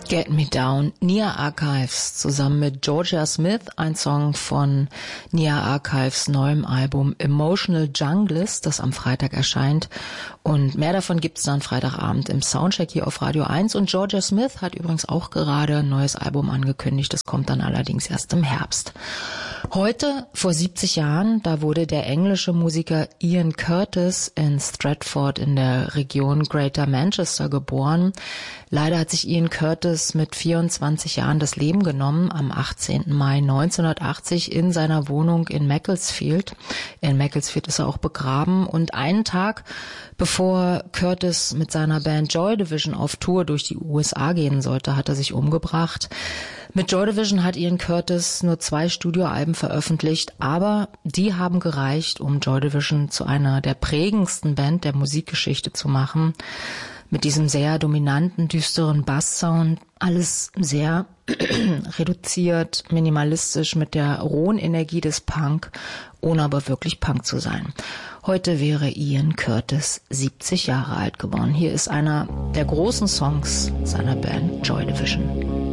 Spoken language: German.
Get Me Down, Nia Archives zusammen mit Georgia Smith, ein Song von Nia Archives neuem Album Emotional Junglist, das am Freitag erscheint. Und mehr davon gibt's dann Freitagabend im Soundcheck hier auf Radio 1. Und Georgia Smith hat übrigens auch gerade ein neues Album angekündigt. Das kommt dann allerdings erst im Herbst. Heute, vor 70 Jahren, da wurde der englische Musiker Ian Curtis in Stratford in der Region Greater Manchester geboren. Leider hat sich Ian Curtis mit 24 Jahren das Leben genommen am 18. Mai 1980 in seiner Wohnung in Macclesfield. In Macclesfield ist er auch begraben und einen Tag bevor Curtis mit seiner Band Joy Division auf Tour durch die USA gehen sollte, hat er sich umgebracht. Mit Joy Division hat Ian Curtis nur 2 Studioalben veröffentlicht, aber die haben gereicht, um Joy Division zu einer der prägendsten Band der Musikgeschichte zu machen. Mit diesem sehr dominanten, düsteren Basssound, alles sehr reduziert, minimalistisch, mit der rohen Energie des Punk, ohne aber wirklich Punk zu sein. Heute wäre Ian Curtis 70 Jahre alt geworden. Hier ist einer der großen Songs seiner Band Joy Division.